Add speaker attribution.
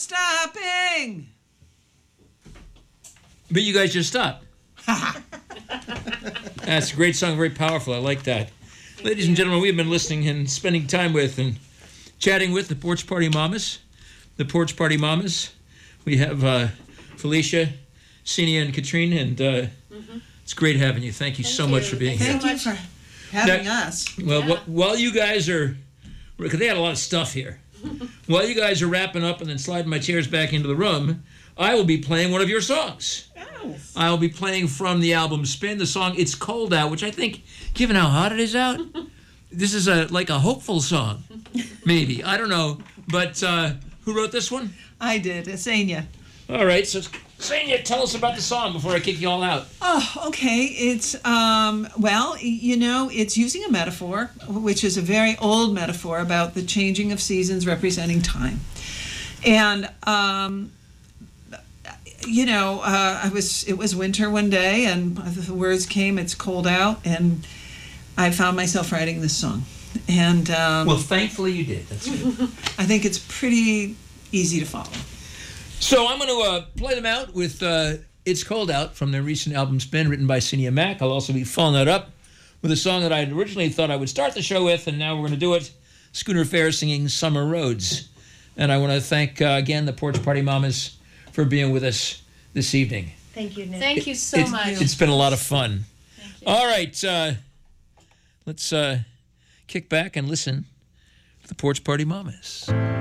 Speaker 1: Stopping.
Speaker 2: But you guys just stopped. That's a great song, very powerful. I like that. Ladies and gentlemen, we have been listening and spending time with and chatting with the Porch Party Mamas. The Porch Party Mamas. We have Felicia, Senia, and Katrine, and it's great having you. Thank you so much for being here.
Speaker 1: Thank you for having us.
Speaker 2: Well, while you guys are, because they had a lot of stuff here, while you guys are wrapping up and then sliding my chairs back into the room, I will be playing one of your songs.
Speaker 1: Oh.
Speaker 2: I'll be playing from the album Spin, the song It's Cold Out, which I think, given how hot it is out, this is like a hopeful song, maybe. I don't know. But who wrote this one?
Speaker 1: I did, Asenia.
Speaker 2: All right, so Senia, tell us about the song before I kick you all out.
Speaker 1: Oh, okay. It's, well, you know, it's using a metaphor, which is a very old metaphor about the changing of seasons representing time. And, you know, it was winter one day, and the words came, it's cold out, and I found myself writing this song. And
Speaker 2: well, thankfully you did. That's good.
Speaker 1: I think it's pretty easy to follow.
Speaker 2: So I'm going to play them out with It's Cold Out from their recent album Spin, written by Senia Mac. I'll also be following that up with a song that I had originally thought I would start the show with, and now we're going to do it. Schooner Fair singing Summer Roads. And I want to thank, again, the Porch Party Mamas for being with us this evening.
Speaker 3: Thank you, Nick.
Speaker 4: Thank you so much.
Speaker 2: It's been a lot of fun. All right, let's kick back and listen to the Porch Party Mamas.